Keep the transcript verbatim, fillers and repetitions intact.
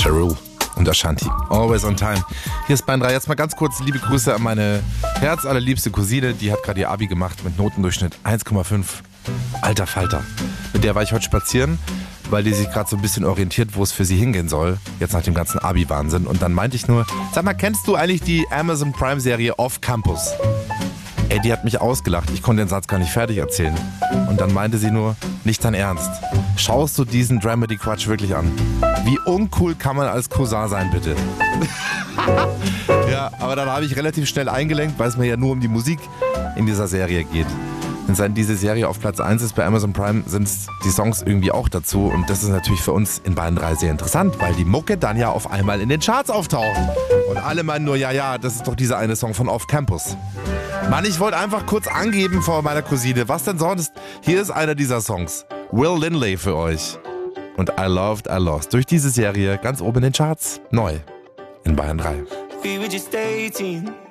Ja Rule und Ashanti. Always on time. Hier ist Bayern drei. Jetzt mal ganz kurz liebe Grüße an meine herzallerliebste Cousine. Die hat gerade ihr Abi gemacht mit Notendurchschnitt eins Komma fünf. Alter Falter. Mit der war ich heute spazieren, weil die sich gerade so ein bisschen orientiert, wo es für sie hingehen soll. Jetzt nach dem ganzen Abi-Wahnsinn. Und dann meinte ich nur, sag mal, kennst du eigentlich die Amazon Prime-Serie Off Campus? Ey, die hat mich ausgelacht. Ich konnte den Satz gar nicht fertig erzählen. Und dann meinte sie nur, nicht dein Ernst. Schaust du diesen Dramedy-Quatsch wirklich an? Wie uncool kann man als Cousin sein, bitte? Ja, aber dann habe ich relativ schnell eingelenkt, weil es mir ja nur um die Musik in dieser Serie geht. Und seit diese Serie auf Platz eins ist bei Amazon Prime, sind die Songs irgendwie auch dazu. Und das ist natürlich für uns in Bayern drei sehr interessant, weil die Mucke dann ja auf einmal in den Charts auftaucht. Und alle meinen nur, ja, ja, das ist doch dieser eine Song von Off Campus. Mann, ich wollte einfach kurz angeben vor meiner Cousine. Was denn sonst? Hier ist einer dieser Songs. Will Linley für euch. Und I Loved, I Lost. Durch diese Serie ganz oben in den Charts. Neu. In Bayern drei. We were just eighteen.